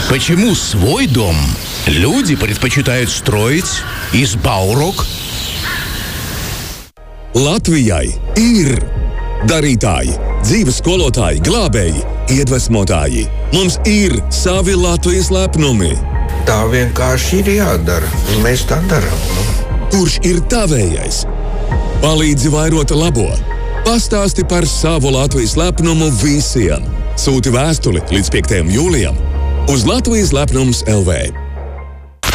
Почему свой дом люди предпочитают строить из Баурок? Latvijai ir darītāji, dzīves skolotāji, glābēji, iedvesmotāji. Mums ir savi Latvijas lepnumi. Tā vienkārši ir jādara, un mēs tā darām. Kurš ir tavējais? Palīdzi vairot labo. Pastāsti par savu Latvijas lepnumu visiem. Sūti vēstuli līdz 5. jūlijam uz Latvijas lepnums LV.